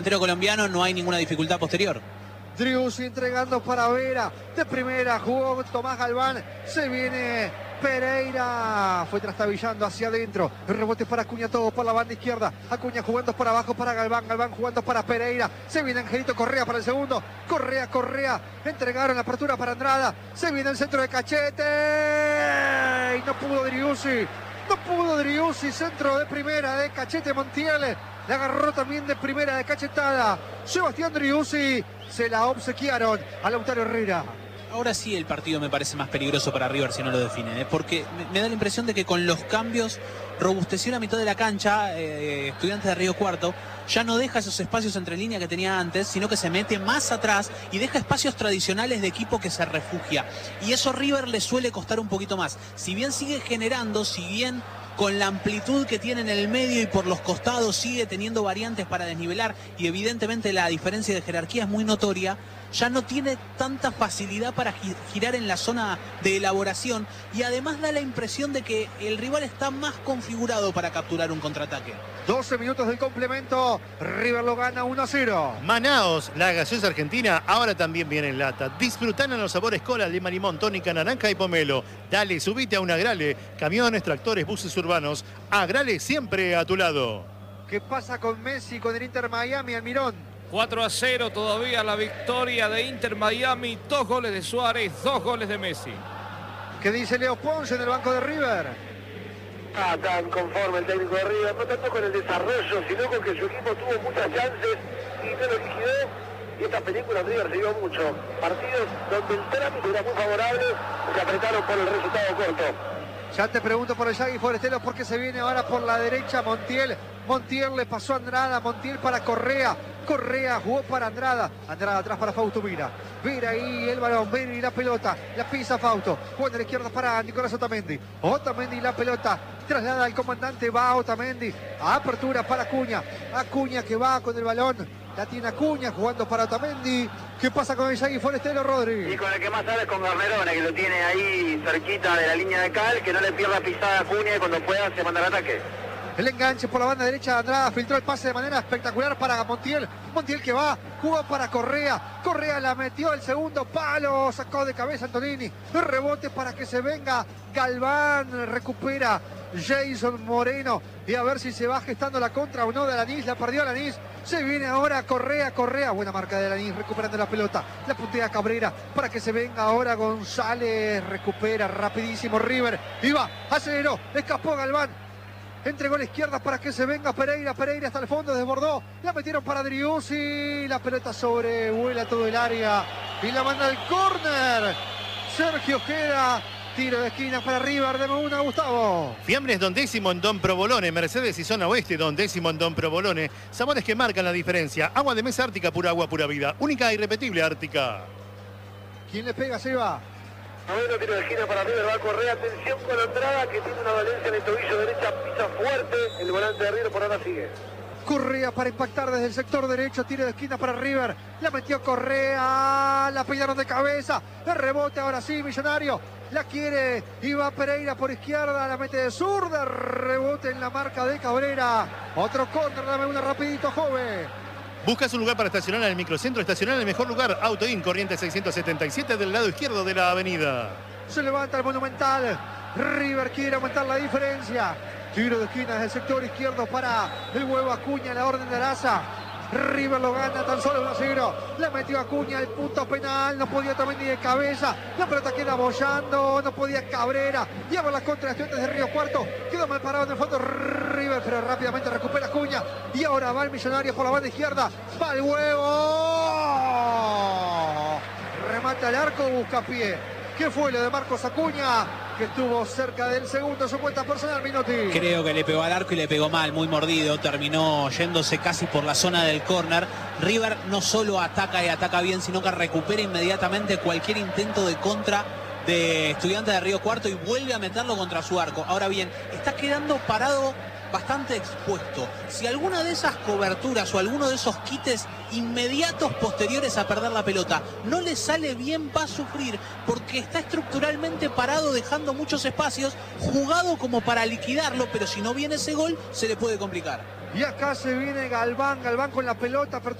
delantero colombiano no hay ninguna dificultad posterior. Driussi entregando para Vera, de primera jugó Tomás Galván, se viene Pereira, fue trastabillando hacia adentro, el rebote para Acuña, todo por la banda izquierda, Acuña jugando para abajo para Galván, Galván jugando para Pereira, se viene Angelito Correa para el segundo, Correa, entregaron la apertura para Andrada, se viene el centro de Cachete, y no pudo Driussi, centro de primera de Cachete Montiel, le agarró también de primera de cachetada Sebastián Driussi, se la obsequiaron a Lautaro Herrera. Ahora sí el partido me parece más peligroso para River si no lo define, porque me da la impresión de que con los cambios robusteció la mitad de la cancha. Estudiantes de Río Cuarto ya no deja esos espacios entre línea que tenía antes, sino que se mete más atrás y deja espacios tradicionales de equipo que se refugia, y eso a River le suele costar un poquito más. Si bien sigue generando, si bien con la amplitud que tiene en el medio y por los costados sigue teniendo variantes para desnivelar, y evidentemente la diferencia de jerarquía es muy notoria, ya no tiene tanta facilidad para girar en la zona de elaboración, y además da la impresión de que el rival está más configurado para capturar un contraataque. 12 minutos del complemento, River lo gana 1-0. Manaos, la gaseosa argentina, ahora también viene en lata. Disfrutan en los sabores cola, lima, limón, tónica, naranja y pomelo. Dale, subite a un Agrale. Camiones, tractores, buses urbanos. Agrale siempre a tu lado. ¿Qué pasa con Messi, con el Inter Miami, Almirón? 4-0 todavía la victoria de Inter Miami. 2 goles de Suárez, 2 goles de Messi. ¿Qué dice Leo Ponce en el banco de River? Tan conforme el técnico de River, no tanto con el desarrollo, sino con que su equipo tuvo muchas chances y no lo liquidó. Y esta película River se vio mucho. Partidos donde el trámite era muy favorable, se apretaron por el resultado corto. Ya te pregunto por el Yagui Forestelo, porque se viene ahora por la derecha Montiel. Montiel le pasó a Andrada, Montiel para Correa. Correa jugó para Andrada. Andrada atrás para Fausto Mira. Mira ahí el balón, Mira y la pelota. La pisa Fausto. Juega a la izquierda para Nicolás Otamendi. Otamendi la pelota. Traslada al comandante, va Otamendi. Apertura para Acuña. Acuña que va con el balón. La tiene Acuña jugando para Otamendi. ¿Qué pasa con el Yagui Forestelo, Rodri? Y con el que más sabe es con Garnerone, que lo tiene ahí cerquita de la línea de cal, que no le pierda pisada a Acuña y cuando pueda se manda al ataque. El enganche por la banda derecha de Andrada, filtró el pase de manera espectacular para Montiel. Montiel que va, jugó para Correa. Correa la metió el segundo palo, sacó de cabeza Antonini. El rebote para que se venga Galván, recupera Jason Moreno. Y a ver si se va gestando la contra o no de Alanis, la perdió Alanis. Se viene ahora Correa, buena marca de Alanis, recuperando la pelota. La puntea Cabrera para que se venga ahora González, recupera rapidísimo River. Y va, aceleró, escapó Galván. Entregó a la izquierda para que se venga Pereira. Pereira hasta el fondo, desbordó. La metieron para Driussi. La pelota sobrevuela todo el área. Y la manda al córner. Sergio Ojeda. Tiro de esquina para River. Deme una, Gustavo. Fiambres Don Décimo en Don Provolone. Mercedes y zona oeste Don Décimo en Don Provolone. Sabores que marcan la diferencia. Agua de mesa Ártica, pura agua, pura vida. Única e irrepetible Ártica. ¿Quién le pega, Seba? Noveno tiro de esquina para River, va a correr, atención con Andrada, que tiene una valencia en el tobillo derecha, pisa fuerte, el volante de River por ahora sigue. Correa para impactar desde el sector derecho, tiro de esquina para River, la metió Correa, la pillaron de cabeza, el rebote ahora sí, Millonario, la quiere, iba Pereira por izquierda, la mete de zurda, rebote en la marca de Cabrera, otro córner, dame una rapidito, joven. ¿Buscas un lugar para estacionar en el microcentro? Estacionar en el mejor lugar. Autoin, corriente 677 del lado izquierdo de la avenida. Se levanta el Monumental. River quiere aumentar la diferencia. Tiro de esquina desde el sector izquierdo para el huevo Acuña, la orden de Araza. River lo gana tan solo 1-0. La metió Acuña al punto penal. No podía también ni de cabeza. La pelota queda bollando. No podía Cabrera. Lleva las contra Estudiantes de Río Cuarto. Quedó mal parado en el fondo River, pero rápidamente recupera Acuña. Y ahora va el Millonario por la banda izquierda. Va el huevo. Remata al arco, busca pie. ¿Qué fue lo de Marcos Acuña? Que estuvo cerca del segundo, su cuenta personal, Minotti. Creo que le pegó al arco y le pegó mal, muy mordido. Terminó yéndose casi por la zona del córner. River no solo ataca y ataca bien, sino que recupera inmediatamente cualquier intento de contra de Estudiantes de Río Cuarto y vuelve a meterlo contra su arco. Ahora bien, está quedando parado bastante expuesto. Si alguna de esas coberturas o alguno de esos quites inmediatos posteriores a perder la pelota no le sale bien, va a sufrir, porque está estructuralmente parado, dejando muchos espacios, jugado como para liquidarlo, pero si no viene ese gol se le puede complicar. Y acá se viene Galván con la pelota.